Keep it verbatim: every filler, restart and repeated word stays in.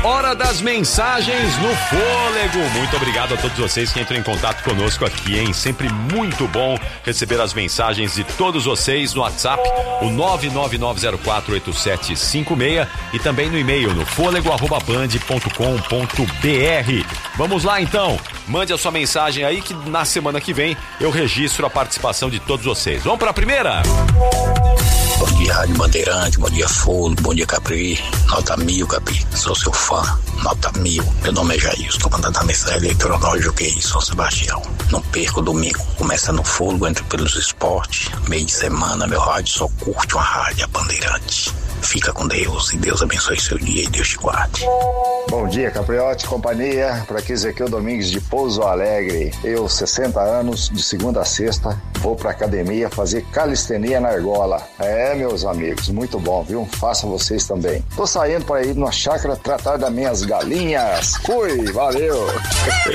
Hora das mensagens no Fôlego. Muito obrigado a todos vocês que entram em contato conosco aqui, hein? Sempre muito bom receber as mensagens de todos vocês no WhatsApp, o nove nove nove zero quatro oito sete cinco seis, e também no e-mail no fôlego arroba band ponto com ponto br. Vamos lá então, mande a sua mensagem aí que na semana que vem eu registro a participação de todos vocês. Vamos para a primeira? Bom dia, Rádio Bandeirante, bom dia, Fôlego, bom dia, Capri, nota mil, Capri, sou seu fã, nota mil. Meu nome é Jair, estou mandando a mensagem eleitoral de Joguei, São Sebastião. Não perco domingo, começa no Fôlego, entre pelos esportes, meio de semana, meu rádio só curte uma rádio, a Bandeirante. Fica com Deus e Deus abençoe seu dia e Deus te guarde. Bom dia, Capriote, companhia. Por aqui, Ezequiel Domingues de Pouso Alegre. Eu, sessenta anos, de segunda a sexta, vou pra academia fazer calistenia na argola. É, meus amigos, muito bom, viu? Façam vocês também. Tô saindo para ir numa chácara tratar das minhas galinhas. Fui, valeu!